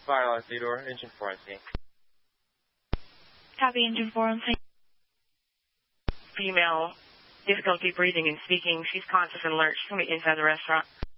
Firelight Theodore, Engine 4 on scene. Copy, Engine 4 on scene. Female, difficulty breathing and speaking. She's conscious and alert. She's going to be inside the restaurant.